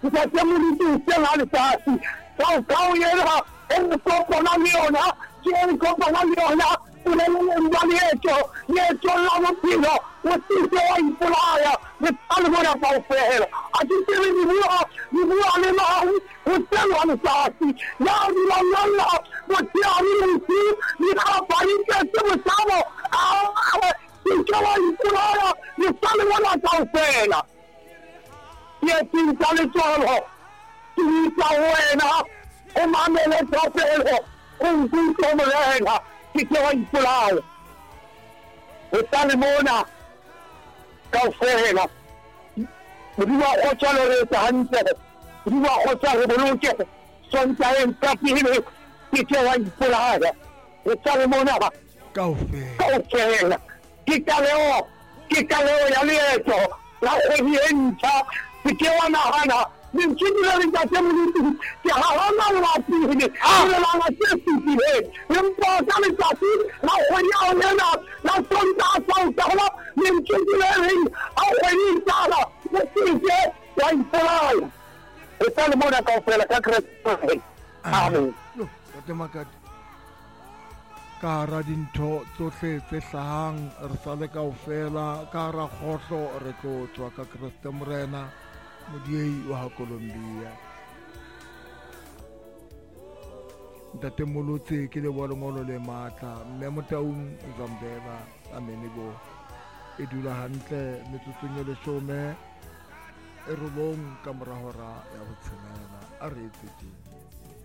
Ntate Molete se la letsatsi kau yena e kopana le yona ke kopana le yona o le leeto la bophelo o sise wa ipolaya le tsale bona kaofela a ke tsebe di bua le mau o tselwa letsatsi ya di la nna botshehare bosiu di kgapane ke bosamo ke wa ipolaya le tsale bona kaofela ke tsinta letsoho ke itsa wena o mamele tsapelo o ntse morena ke wa ipolaya o tsale mona kaofela di wa go tshwaletsa hantle di wa go tsa re boloke sonta ka pele ke wa ipolaya o tsale mona kaofela ke kaleo ya leeto la kgwedi e ntjha ke wa nagana Nintshile le Ntate Molete ke hahana lapile le la se fitile empa ka letsatsi la kgwedi ya yena la sonta sa nintshile le a kgwedi tsala le sise ya ipolaya e tsale mona kaofela ka Keresete amen Tate Makati ka ra dintho tsohle tse hlahang re sale kaofela ka ra kgotlo re tlo tswa ka Kreste Morena Modiei wa Colombia. Ntate Molete ke le bolongolo le matla mme Motaung Zambela amenibo e dula hantle metsotsong ya leshome e robong ka mora hora ya botshelela a re etse